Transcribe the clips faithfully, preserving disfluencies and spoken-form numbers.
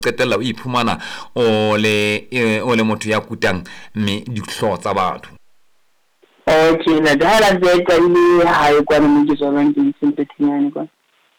qetella o iphumana o le o le motho ya kutang mme dihlooho tsa batho. Okay, na dala zeta ile hayi kwana mntu zonke isimpethenyane kwa.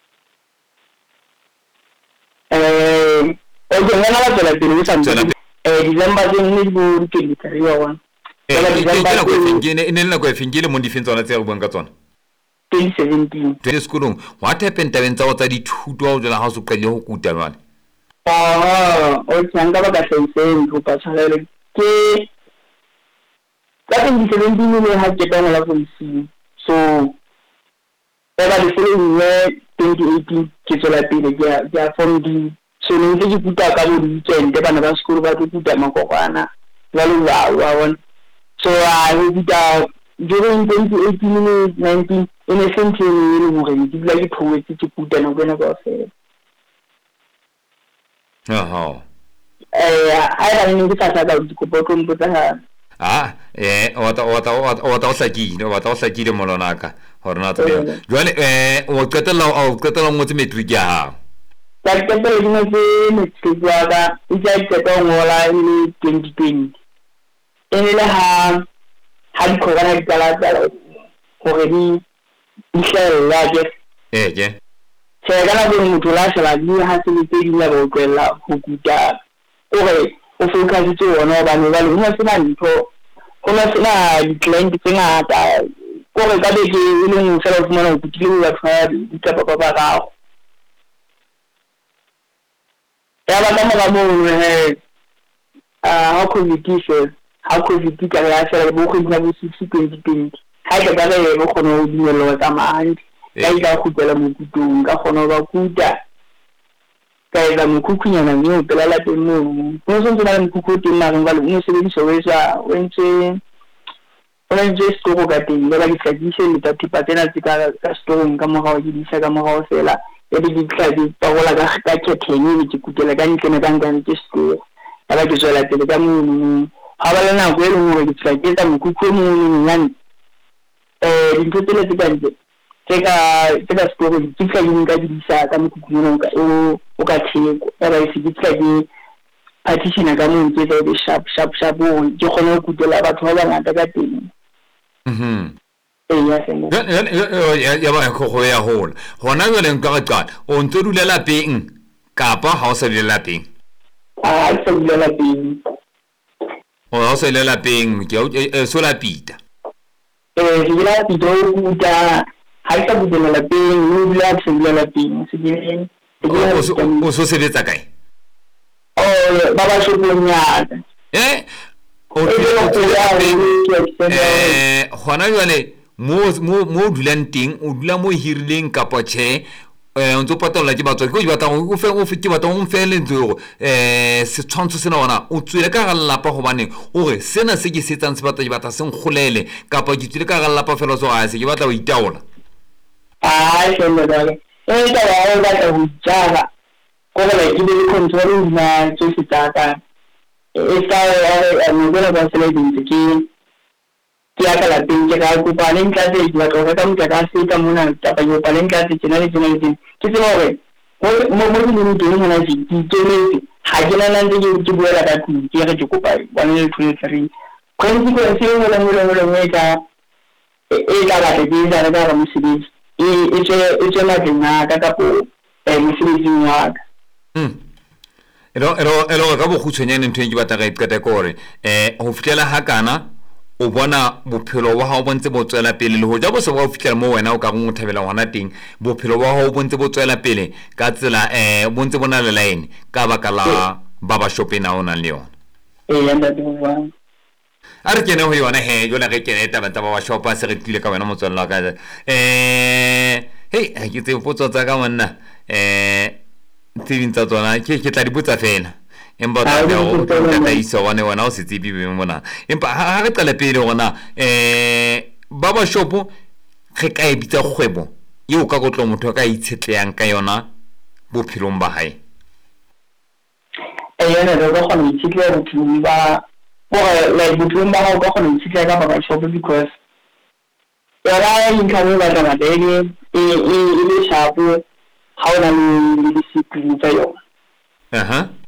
Eh, okay, ngana batla pele o santse. Eh, December twenty twenty-three wa one. Eh, December ko fingile ene nna ko fingile mo difeng tsona tse re buang ka tsona. twenty seventeen. Twenty sekolong, what happened tabeng tsa go tsa dithuto wa jela ha o qedile go kuta jwale? Ah, o tsanga ba ka sentse go pa tshwarele ke ka twenty seventeen ne ha ke tana la go isi. So eba le following year twenty eighteen ke tsela pele ke ya form D. So ne ke kuta ka bo weekend bana ba sekolo ba tlo kuta makokwana ba le wa wa. So I kuta during twenty eighteen nineteen in a sense le gore ke dila ke phowetse ke kuta no bona ba fela. Aha. Eh, I don't know if I said that ko bo ko mbotsa. Ah, eh, o ta o ta o ta o hlakile, o ta o hlakile molonaka hore na tsela. Jwale eh o qetella o qetella ngotse matric ya hao. Ka qetella ke ngotse matric ya ka, e tla qetella ngola ile twenty twenty. Ene le ha ha di khona di kala tsala hore di dihlella ke. Eh ke. Se kana go motho la sala di ha se le tedi la go kwela go kuta. Ore o focus tse ona ba ne ba le ho se ba ntho ona se na di client tse ngata gore ka be ke ile mo fela fumana go kutile ba tshwara di tapa ba ba gago ya ba ka mo mo eh ah ha covid tse ha covid ka ya fela bo go dina bo six twenty twenty ha ke ba le go kgona go dumela ka mahandi ya ila go tsela mo kutong ka kgona ba kuta ka ela mo kukunyana nyo pela la teng mo mo so tsena mo kukuti mara ngalo mo se di sowesa wentse ona je stoko ka teng ba di tlhagise le tsa tipa tsena tse ka ka stone ka mogao di disa ka mogao fela e di tlhagi pa gola ka ka ketheni di kutela ka ntle ka ngane ke stoko ya ba ke tswela pele ka mo ha ba le nako e le mo di tlhagi tsa mo kuku mo nyane eh di tlhotele tse ka ntle teka teka stoko di tlhagi ka di disa ka mo kuku mo ka o o ka theko ya ba se di tlhagi partition ka mo ke tsa di sharp sharp sharp o ke gone go kutela batho ba bangata ka teng. Mhm. Eh ya ya ya ba go go ya hola hona jwale nka ga qala o ntse dula lapeng kapa ha o sa dula lapeng ah se dula lapeng o ha o sa dula lapeng ke so la pita eh ke la pita o kuta ha sa dula lapeng o dula se dula lapeng se di o so sebetsa kae oh ba ba so bonya eh o eh hona jwale mo mo mo dulang teng o dula mo hirileng kapa che eh o ntse patala ke batho ke batla o fe o fiti batla o mfele ntlo eh se tshwantsho sena ona o tswile ka ga lapa go bane o re sena se ke se tsang se batla ke batla se ngolele kapa ke tswile ka ga lapa fela so ga se ke batla o itaola ah se mo dale e ka ba o batla go tsala go le ke di control na tse se tsaka esta a mo bona ba se le dintse ke ke ya ka la teng ke ga go pa le ntla tse di batla go ka mo ka se ka mona tapa yo pa le ntla tse tsena le tsena le tsena ke tse gore mo mo mo di di mona di di tsene ha ke na nang ke ke buela ka teng ke re ke kopa ba le tshwene tsari go ntse go se mo le mo le mo le ka e ka ba ke di da ga mo se di e e tse e tse la dinga ka ka po e mo se di wa hm ero ero ero ga bo khutshwenyane ntwe ke batla ga iqeta gore eh ho fitlela hakana o bona bophelo wa hao bontse bo tswela pele le ho ja bo se ba fitlela mo wena o ka go thabela ngwana teng bophelo wa hao bontse bo tswela pele ka tsela eh bontse bona le line ka baka la baba shopena ona le yona e ya nda bua a re kene ho yona he jo la ge kene taba tsa baba shopa se re tlile ka wena motswalla ka eh hey ke tse potso tsa ka monna eh tsebing tsa tsona ke ke tla di botsa fela empa ta go ta iso wane wana o se tsibi be mona empa ha re qala pele gona eh baba shopo ge ka e bitsa kgwebo yo ka go tlo motho ka itshetleang ka yona bophelong ba hae e yona re go gona itshetlela bophelong ba gore la bophelong ba go go gona itshetlela ka baba shopo because ya ra income ba tla badele e e le shapo ha ona le discipline tsa yona aha